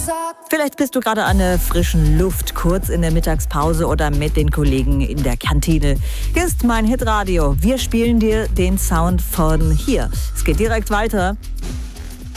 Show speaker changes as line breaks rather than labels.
Vielleicht bist du gerade an der frischen Luft, kurz in der Mittagspause oder mit den Kollegen in der Kantine. Hier ist mein Hitradio. Wir spielen dir den Sound von hier. Es geht direkt weiter.